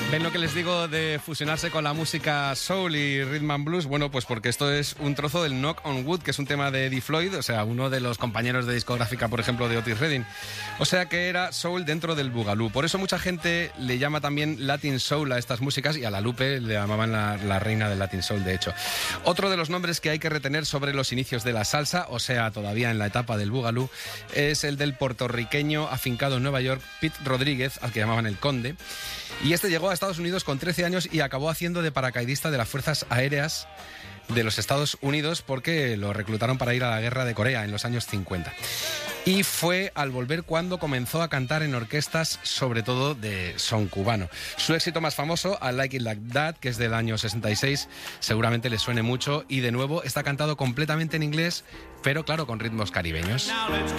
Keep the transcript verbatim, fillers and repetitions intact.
¿Ven lo que les digo de fusionarse con la música soul y rhythm and blues? Bueno, pues porque esto es un trozo del Knock on Wood, que es un tema de Eddie Floyd, o sea, uno de los compañeros de discográfica, por ejemplo, de Otis Redding. O sea que era soul dentro del boogaloo. Por eso mucha gente le llama también Latin Soul a estas músicas, y a la Lupe le llamaban la, la reina del Latin Soul, de hecho. Otro de los nombres que hay que retener sobre los inicios de la salsa, o sea, todavía en la etapa del boogaloo, es el del puertorriqueño afincado en Nueva York, Pete Rodríguez, al que llamaban el Conde. Y este llegó a Estados Unidos con trece años y acabó haciendo de paracaidista de las Fuerzas Aéreas de los Estados Unidos porque lo reclutaron para ir a la guerra de Corea en los años cincuenta. Y fue al volver cuando comenzó a cantar en orquestas, sobre todo de son cubano. Su éxito más famoso, I Like It Like That, que es del año sesenta y seis, seguramente le suene mucho, y de nuevo está cantado completamente en inglés, pero claro, con ritmos caribeños. Now let's